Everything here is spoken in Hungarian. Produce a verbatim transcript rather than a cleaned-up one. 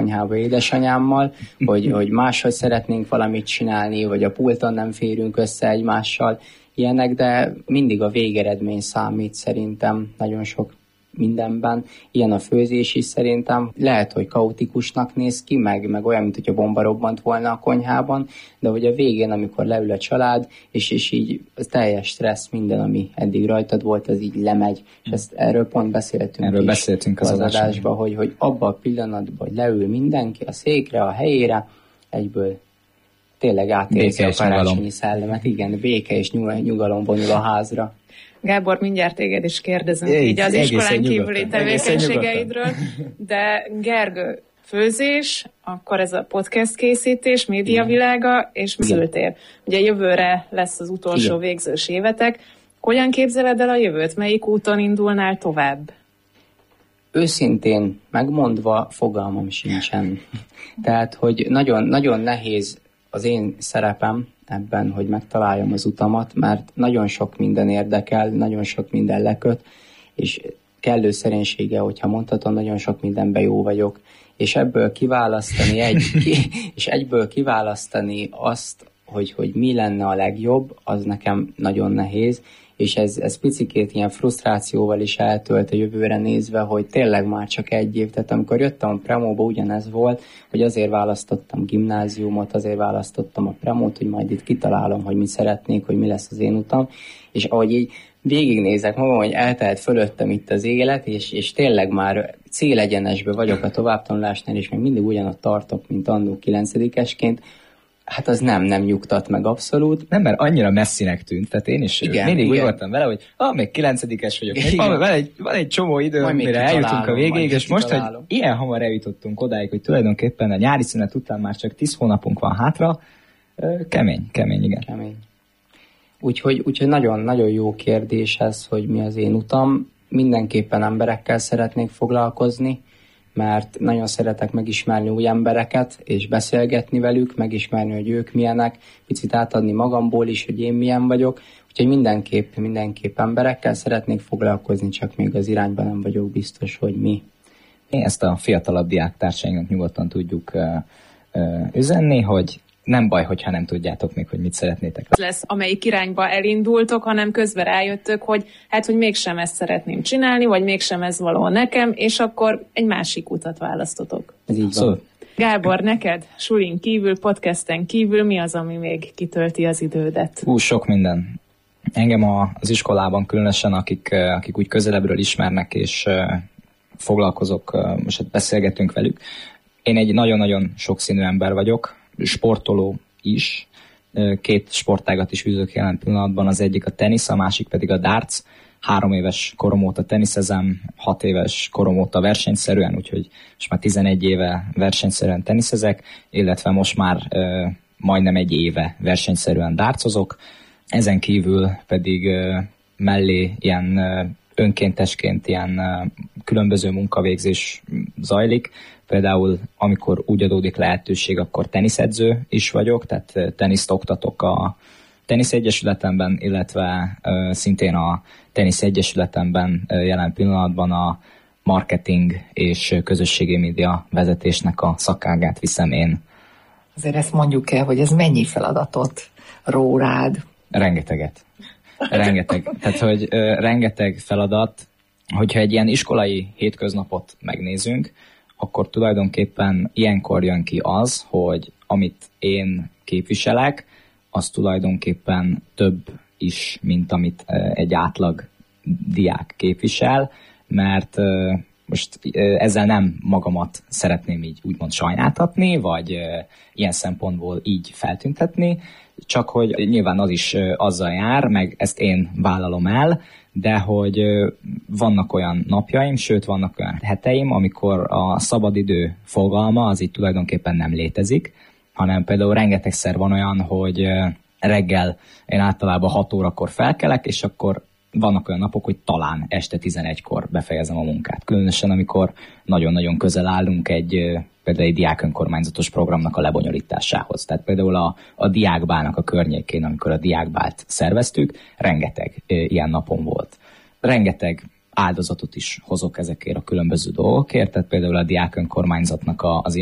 konyhába édesanyámmal, hogy, hogy máshogy szeretnénk valamit csinálni, vagy a pulton nem férünk össze egymással, ilyenek, de mindig a végeredmény számít szerintem nagyon sok mindenben. Ilyen a főzés is szerintem. Lehet, hogy kaotikusnak néz ki, meg, meg olyan, mint hogyha bomba robbant volna a konyhában, de hogy a végén, amikor leül a család, és, és így az teljes stressz, minden, ami eddig rajtad volt, az így lemegy. És ezt erről pont beszéltünk erről is beszéltünk az, az adásban, hogy, hogy abban a pillanatban, hogy leül mindenki a székre, a helyére, egyből tényleg átérzi a karácsonyi szellemet. Igen, béke és nyugalom vonul a házra. Gábor, mindjárt téged is kérdezünk é, így az iskolán kívüli tevékenységeidről, de Gergő, főzés, akkor ez a podcast készítés, médiavilága és szültér. Ugye jövőre lesz az utolsó igen. végzős évetek. Hogyan képzeled el a jövőt? Melyik úton indulnál tovább? Őszintén megmondva fogalmam sincsen. Tehát, hogy nagyon, nagyon nehéz az én szerepem ebben, hogy megtaláljam az utamat, mert nagyon sok minden érdekel, nagyon sok minden leköt, és kellő szerénysége, hogyha mondhatom, nagyon sok mindenben jó vagyok, és ebből kiválasztani egy, ki, és egyből kiválasztani azt, hogy, hogy mi lenne a legjobb, az nekem nagyon nehéz, és ez, ez picikét ilyen frusztrációval is eltölt a jövőre nézve, hogy tényleg már csak egy év. Tehát amikor jöttem a premóba, ugyanez volt, hogy azért választottam gimnáziumot, azért választottam a premót, hogy majd itt kitalálom, hogy mit szeretnék, hogy mi lesz az én utam. És ahogy így végignézek magam, hogy eltelt fölöttem itt az élet, és, és tényleg már célegyenesbe vagyok a továbbtanulásnál, és még mindig ugyanott tartok, mint annó kilencedikesként, hát az nem, nem nyugtat meg abszolút. Nem, mert annyira messzinek tűnt, tehát én is igen, mindig igen. úgy voltam vele, hogy ah, még kilencedikes vagyok, még van, van, egy, van egy csomó idő, amire eljutunk a végéig, és most, hogy ilyen hamar eljutottunk odáig, hogy tulajdonképpen a nyári szünet után már csak tíz hónapunk van hátra, kemény, kemény, igen. Kemény. Úgyhogy, úgyhogy nagyon, nagyon jó kérdés ez, hogy mi az én utam. Mindenképpen emberekkel szeretnék foglalkozni, mert nagyon szeretek megismerni új embereket, és beszélgetni velük, megismerni, hogy ők milyenek, picit átadni magamból is, hogy én milyen vagyok. Úgyhogy mindenképp, mindenképp emberekkel szeretnék foglalkozni, csak még az irányban nem vagyok biztos, hogy mi. Én ezt a fiatalabb diáktársainknak nyugodtan tudjuk uh, uh, üzenni, hogy nem baj, hogyha nem tudjátok még, hogy mit szeretnétek. Az lesz, amelyik irányba elindultok, hanem közben rájöttök, hogy hát, hogy mégsem ezt szeretném csinálni, vagy mégsem ez való nekem, és akkor egy másik utat választotok. Ez így van. Szóval. Gábor, neked sulin kívül, podcasten kívül mi az, ami még kitölti az idődet? Hú, sok minden. Engem a, az iskolában különösen, akik, akik úgy közelebbről ismernek, és uh, foglalkozok, uh, most hát beszélgetünk velük. Én egy nagyon-nagyon sokszínű ember vagyok, sportoló is. Két sportágat is űzök jelen pillanatban, az egyik a tenisz, a másik pedig a darts. Három éves korom óta teniszezem, hat éves korom óta versenyszerűen, úgyhogy most már tizenegy éve versenyszerűen teniszezek, illetve most már uh, majdnem egy éve versenyszerűen dartsozok. Ezen kívül pedig uh, mellé ilyen uh, önkéntesként ilyen uh, különböző munkavégzés zajlik. Például, amikor úgy adódik lehetőség, akkor teniszedző is vagyok, tehát teniszt oktatok a teniszegyesületemben, illetve uh, szintén a teniszegyesületemben uh, jelen pillanatban a marketing és közösségi média vezetésnek a szakágát viszem én. Azért ezt mondjuk el, hogy ez mennyi feladatot ró rád? Rengeteget. Rengeteg. Tehát, hogy uh, rengeteg feladat, hogyha egy ilyen iskolai hétköznapot megnézünk, akkor tulajdonképpen ilyenkor jön ki az, hogy amit én képviselek, az tulajdonképpen több is, mint amit egy átlag diák képvisel, mert most ezzel nem magamat szeretném így úgymond sajnáltatni, vagy ilyen szempontból így feltüntetni, csak hogy nyilván az is azzal jár, meg ezt én vállalom el, de hogy vannak olyan napjaim, sőt vannak olyan heteim, amikor a szabadidő fogalma az itt tulajdonképpen nem létezik, hanem például rengetegszer van olyan, hogy reggel én általában hat órakor felkelek, és akkor vannak olyan napok, hogy talán este tizenegykor befejezem a munkát. Különösen, amikor nagyon-nagyon közel állunk egy például egy diákönkormányzatos programnak a lebonyolításához. Tehát például a, a diákbálnak a környékén, amikor a diákbált szerveztük, rengeteg e, ilyen napon volt. Rengeteg áldozatot is hozok ezekért a különböző dolgokért, tehát például a diákönkormányzatnak a, az